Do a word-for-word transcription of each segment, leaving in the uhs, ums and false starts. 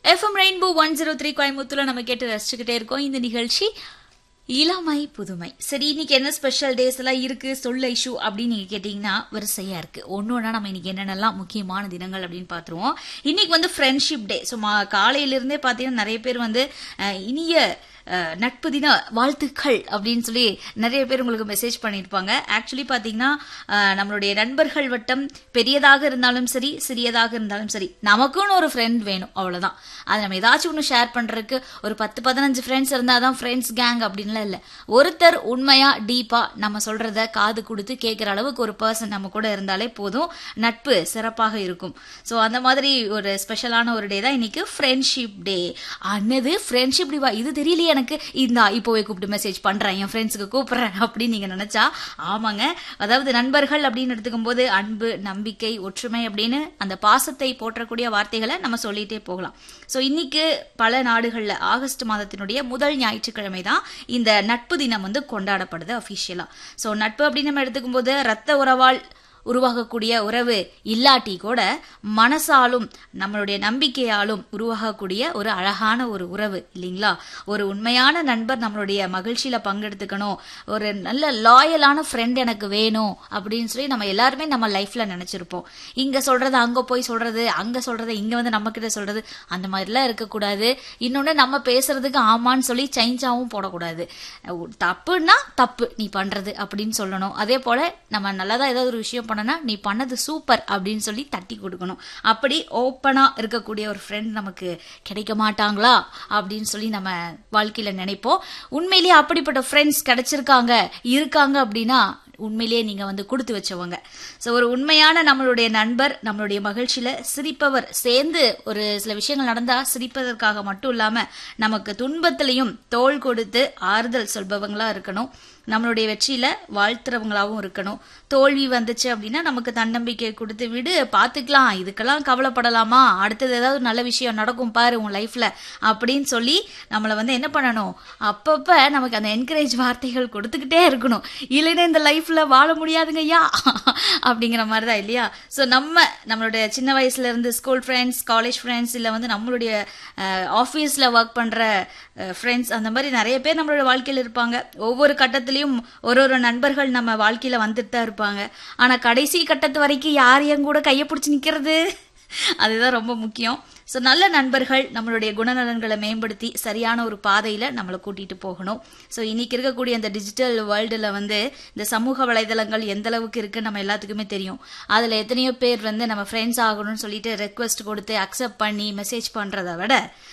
FM rainbow one zero three கோயம்புத்தூர்ல நம்ம கேட்டு ரசிச்சுக்கிட்டே இருக்கோம். இந்த நிகழ்ச்சி இளமை புதுமை. சரி, இன்னைக்கு என்ன ஸ்பெஷல் டேஸ் எல்லாம் இருக்கு சொல்ல இஷ்யூ அப்படின்னு நீங்க கேட்டீங்கன்னா வரிசையா இருக்கு. ஒன்னு ஒன்னா நம்ம இன்னைக்கு என்னென்னலாம் முக்கியமான தினங்கள் அப்படின்னு பாத்துருவோம். இன்னைக்கு வந்து ஃப்ரெண்ட்ஷிப் டே. ஸோ காலையில இருந்தே பாத்தீங்கன்னா நிறைய பேர் வந்து இனிய நட்பு தின வாழ்த்துக்கள் அப்படின்னு சொல்லி நிறைய பேர் உங்களுக்கு மெசேஜ் பண்ணியிருப்பாங்க. ஆக்சுவலி பாத்தீங்கன்னா நம்மளுடைய நண்பர்கள் வட்டம் பெரியதாக இருந்தாலும் சரி சிறியதாக இருந்தாலும் சரி நமக்குன்னு ஒரு ஃப்ரெண்ட் வேணும், அவ்வளவுதான். அது நம்ம ஏதாச்சும் ஒன்று ஷேர் பண்றதுக்கு ஒரு பத்து பதினஞ்சு ஃப்ரெண்ட்ஸ் இருந்தாதான் ஃப்ரெண்ட்ஸ் கேங் அப்படின்லாம் இல்லை. ஒருத்தர் உண்மையா டீப்பா நம்ம சொல்றத காது கொடுத்து கேட்கிற அளவுக்கு ஒரு பர்சன் நம்ம கூட இருந்தாலே போதும், நட்பு சிறப்பாக இருக்கும். ஸோ அந்த மாதிரி ஒரு ஸ்பெஷலான ஒரு டே தான் இன்னைக்கு ஃப்ரெண்ட்ஷிப் டே. அன்னது ஃப்ரெண்ட்ஷிப் டேவா, இது தெரியலையே எனக்கு, இந்த இப்போவே கூப்பிட்டு மெசேஜ் பண்றேன், என் ஃப்ரெண்ட்ஸுக்கு கூப்பிடுறேன் அப்படின்னு நீங்க நினைச்சா ஆமாங்க. அதாவது நண்பர்கள் அப்படின்னு எடுத்துக்கும் போது அன்பு, நம்பிக்கை, ஒற்றுமை அப்படின்னு அந்த பாசத்தை போற்றக்கூடிய வார்த்தைகளை நம்ம சொல்லிட்டே போகலாம். ஸோ இன்னைக்கு பல நாடுகள்ல ஆகஸ்ட் மாதத்தினுடைய முதல் ஞாயிற்றுக்கிழமை தான் இந்த நட்பு தினம் வந்து கொண்டாடப்படுது அபிஷியலா. ஸோ நட்பு அப்படின்னு நம்ம எடுத்துக்கும் போது ரத்த உறவால் உருவாகக்கூடிய உறவு இல்லாட்டி கூட மனசாலும் நம்மளுடைய நம்பிக்கையாலும் உருவாகக்கூடிய ஒரு அழகான ஒரு உறவு இல்லைங்களா. ஒரு உண்மையான நண்பர் நம்மளுடைய மகிழ்ச்சியில பங்கெடுத்துக்கணும், ஒரு நல்ல லாயலான ஃப்ரெண்ட் எனக்கு வேணும் அப்படின்னு சொல்லி நம்ம எல்லாருமே நம்ம லைஃப்ல நினைச்சிருப்போம். இங்க சொல்றது அங்க போய் சொல்றது, அங்க சொல்றது இங்க வந்து நம்ம கிட்ட சொல்றது, அந்த மாதிரிலாம் இருக்கக்கூடாது. இன்னொன்னு நம்ம பேசுறதுக்கு ஆமான்னு சொல்லி சைன்ஸாவும் போடக்கூடாது. தப்புன்னா தப்பு நீ பண்றது அப்படின்னு சொல்லணும். அதே போல நம்ம நல்லதா ஏதாவது ஒரு விஷயம் நீ பண்ணது சூப்பர் அப்படின்னு சொல்லி தட்டி கொடுக்கணும். அப்படி ஓப்பனா இருக்கக்கூடிய ஒரு ஃப்ரெண்ட் நமக்கு கிடைக்க மாட்டாங்களா அப்படின்னு சொல்லி நம்ம வாழ்க்கையில நினைப்போம். உண்மையிலேயே அப்படிப்பட்ட ஃப்ரெண்ட்ஸ் கிடைச்சிருக்காங்க இருக்காங்க அப்படின்னா உண்மையிலேயே நீங்க வந்து கொடுத்து வச்சவங்க. ஸோ ஒரு உண்மையான நம்மளுடைய நண்பர் நம்மளுடைய மகிழ்ச்சியில சிரிப்பவர், சேர்ந்து ஒரு சில விஷயங்கள் நடந்தா சிரிப்பதற்காக மட்டும் இல்லாம நமக்கு துன்பத்திலையும் தோள் கொடுத்து ஆறுதல் சொல்பவங்களா இருக்கணும். நம்மளுடைய வெற்றியில வாழ்த்துறவங்களாவும் இருக்கணும். தோல்வி வந்துச்சு அப்படின்னா நமக்கு தன்னம்பிக்கை கொடுத்து விடு, பாத்துக்கலாம், இதுக்கெல்லாம் கவலைப்படலாமா, அடுத்தது ஏதாவது நல்ல விஷயம் நடக்கும் பாரு உன் லைஃப்ல அப்படின்னு சொல்லி நம்மளை வந்து என்ன பண்ணணும், அப்பப்ப நமக்கு அந்த என்கரேஜ் வார்த்தைகள் கொடுத்துக்கிட்டே இருக்கணும். இல்லைன்னா இந்த லைஃப்ல வாழ முடியாதுங்க ஐயா அப்படிங்கிற மாதிரிதான் இல்லையா. ஸோ நம்ம நம்மளுடைய சின்ன வயசுல இருந்து ஸ்கூல் ஃப்ரெண்ட்ஸ், காலேஜ் ஃப்ரெண்ட்ஸ், இல்லை வந்து நம்மளுடைய ஆஃபீஸ்ல ஒர்க் பண்ற ஃப்ரெண்ட்ஸ், அந்த மாதிரி நிறைய பேர் நம்மளோட வாழ்க்கையில் இருப்பாங்க. ஒவ்வொரு கட்டத்திலையும் ஒரு ஒரு நண்பர்கள் நம்ம வாழ்க்கையில வந்துட்டு தான் இருப்பாங்க. ஆனா கடைசி கட்டத்து வரைக்கும் யாரையும் கூட கையை பிடிச்சி நிக்கிறது அதுதான் ரொம்ப முக்கியம். ஸோ நல்ல நண்பர்கள் நம்மளுடைய குணநலன்களை மேம்படுத்தி சரியான ஒரு பாதையில நம்மளை கூட்டிட்டு போகணும். ஸோ இன்னைக்கு இருக்கக்கூடிய அந்த டிஜிட்டல் வேர்ல்டுல வந்து இந்த சமூக வலைதளங்கள் எந்த அளவுக்கு இருக்குன்னு நம்ம எல்லாத்துக்குமே தெரியும். அதுல எத்தனையோ பேர் வந்து நம்ம ஃப்ரெண்ட்ஸ் ஆகணும்னு சொல்லிட்டு ரெக்வெஸ்ட் கொடுத்து அக்செப்ட் பண்ணி மெசேஜ் பண்றதை விட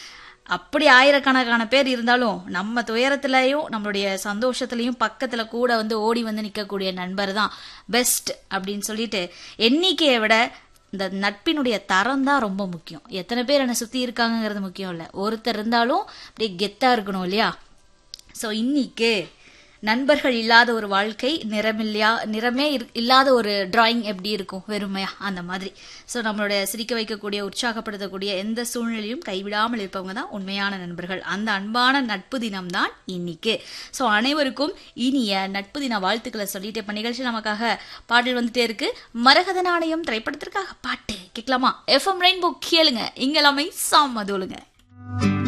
அப்படி ஆயிரக்கணக்கான பேர் இருந்தாலும் நம்ம துயரத்திலையும் நம்மளுடைய சந்தோஷத்திலையும் பக்கத்துல கூட வந்து ஓடி வந்து நிற்கக்கூடிய நண்பர் தான் பெஸ்ட் அப்படின்னு சொல்லிட்டு எண்ணிக்கையை விட இந்த நட்பினுடைய தரம் தான் ரொம்ப முக்கியம். எத்தனை பேர் என்னை சுத்தி இருக்காங்கிறது முக்கியம் இல்லை, ஒருத்தர் இருந்தாலும் அப்படியே கெத்தா இருக்கணும் இல்லையா. ஸோ இன்னைக்கு நண்பர்கள் இல்லாத ஒரு வாழ்க்கை நிறமில்லையா, நிறமே இல்லாத ஒரு டிராயிங் எப்படி இருக்கும் வெறுமையா, அந்த மாதிரி. ஸோ நம்மளுடைய சிரிக்க வைக்கக்கூடிய உற்சாகப்படுத்தக்கூடிய எந்த சூழ்நிலையும் கைவிடாமல் இருப்பவங்க தான் உண்மையான நண்பர்கள். அந்த அன்பான நட்பு தினம் தான் இன்னைக்கு. ஸோ அனைவருக்கும் இனிய நட்பு தின வாழ்த்துக்களை சொல்லிட்டு இப்ப நிகழ்ச்சி நமக்காக பாடல் வந்துட்டே இருக்கு. மரகத நாணயம் திரைப்படத்திற்காக பாட்டு கேட்கலாமா? எஃப்எம் ரெயின்போ கேளுங்க, இங்க எல்லாமே சாமதோலுங்க.